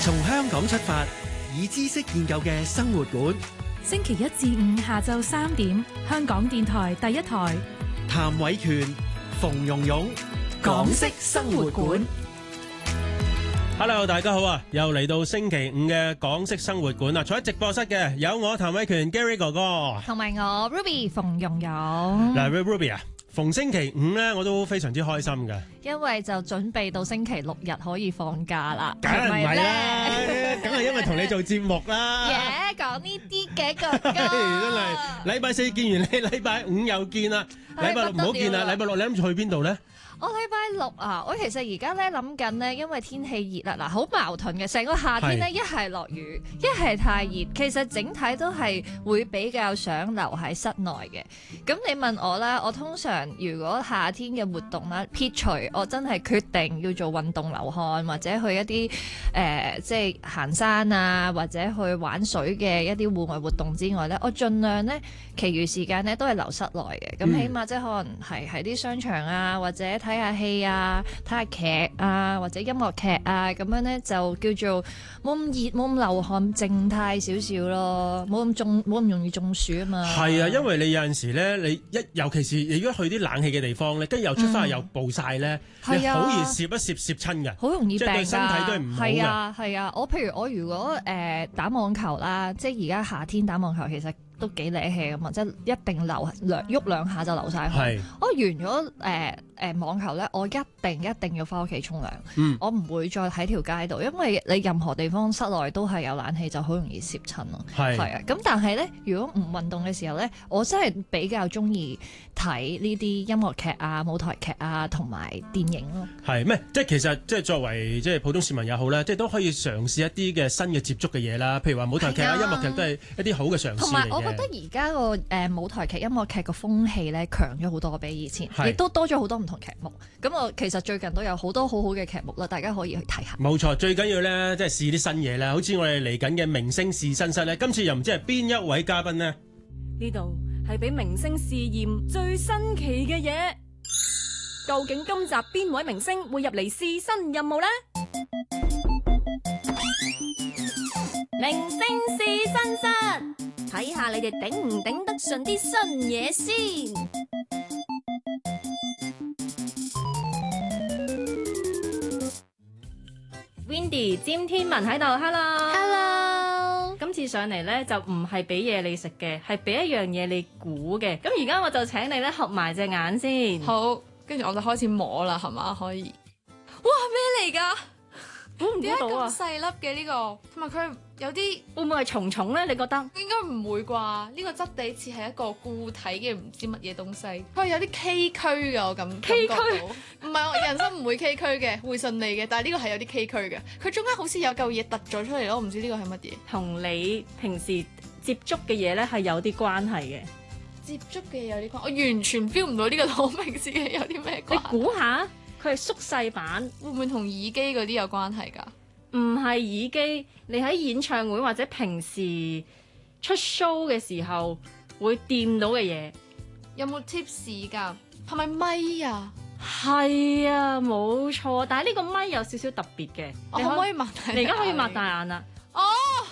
從香港出發，以知識建構嘅生活館。 星期一至五下晝3點，香港電台第一台。 譚偉權、馮蓉蓉，港式生活館。 Hello， 大家好啊！又嚟到星期五嘅港式生活館啦，坐喺直播室嘅有我譚偉權 Gary 哥哥， 同埋我 Ruby 馮蓉蓉。 嗱 Ruby 啊，逢星期五咧我都非常之開心嘅， 因為就準備到星期6日可以放假啦。 梗係唔係啦，梗係因為同你做節目啦。 耶，講呢啲嘅哥哥， 真係禮拜4見完你，禮拜5又見啦，禮拜6唔好見啦，禮拜6你諗住去邊度咧？ 我禮拜6啊，我其實而家咧諗緊咧，因為天氣熱啦，嗱好矛盾嘅，成個夏天咧一係落雨，一係太熱，其實整體都係會比較想留喺室內嘅。咁你問我啦，我通常如果夏天嘅活動啦，撇除我真係決定要做運動流汗，或者去一啲即係行山啊，或者去玩水嘅一啲戶外活動之外咧，我盡量咧，其餘時間咧都係留室內嘅。咁起碼即係可能係喺啲商場啊，或者睇下戲啊，睇下劇啊，或者音樂劇啊，咁樣咧就叫做冇咁熱，冇咁流汗，靜態少少咯，冇咁容易中暑啊嘛。 係啊，因為你有陣時咧，尤其是你如果去啲冷氣嘅地方咧，跟住又出翻去又暴曬咧，你好易攝親嘅， 好容易病㗎， 即係對身體都係唔好嘅。 係啊係啊，我如果打網球啦，即係而家夏天打網球其實都幾瀨氣咁啊！即係一定喐兩下就流晒汗。我完咗網球咧，我一定要翻屋企沖涼。我唔會再喺條街度，因為你任何地方室內都係有冷氣，就好容易攝親咯。係啊，咁但係咧，如果唔運動嘅時候咧，我真係比較中意睇呢啲音樂劇啊、舞台劇啊同埋電影咯。係咩？即係其實即係作為即係普通市民也好咧，即係都可以嘗試一啲嘅新嘅接觸嘅嘢啦。譬如話舞台劇啊、音樂劇都係一啲好嘅嘗試嚟嘅。 我覺得而家個舞台劇、音樂劇個風氣咧強咗好多，比以前，亦都多咗好多唔同劇目。咁我其實最近都有好多好好嘅劇目啦，大家可以去睇下。 冇錯，最緊要咧即係試啲新嘢啦。好似我哋嚟緊嘅明星試身室咧，今次又唔知係邊一位嘉賓呢？ 呢度係俾明星試驗最新奇嘅嘢，究竟今集邊位明星會入嚟試新任務呢？明星試身室，睇下你哋頂唔頂得順啲新嘢先。Windy 詹天文喺度 ，Hello，今次上嚟咧就唔係俾嘢你食嘅，係俾一樣嘢你估嘅。咁而家我就請你咧合埋隻眼先。 好，跟住我就開始摸啦，係嘛？可以。哇，咩嚟㗎？ 估唔估到啊？ 咁細粒嘅呢個，同埋佢有啲會唔會係蟲蟲咧？你覺得？ 應該唔會啩？呢個質地似係一個固體嘅唔知乜嘢東西，佢有啲崎嶇嘅，我感覺到。唔係，我人生唔會崎嶇嘅，會順利嘅。但係呢個係有啲崎嶇嘅，佢中間好似有嚿嘢突咗出嚟咯，我唔知呢個係乜嘢。 同你平時接觸嘅嘢咧係有啲關係嘅。 接觸嘅嘢有啲關係，我完全 feel 唔到呢個同我平時嘅有啲咩關係。 你估下？佢係縮細版， 會唔會同耳機嗰啲有關係㗎？ 唔係耳機，你喺演唱會或者平時出 show 嘅時候會掂到嘅嘢。 有冇 tips 㗎？係咪咪啊？ 係啊，冇錯。但係呢個咪有少少特別嘅。 我可唔可以擘大眼？ 你而家可以擘大眼啦。 哦！